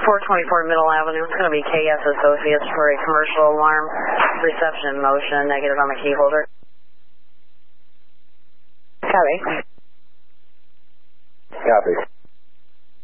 424 Middle Avenue. It's going to be KS Associates for a commercial alarm reception motion negative on the key holder. Copy. Copy.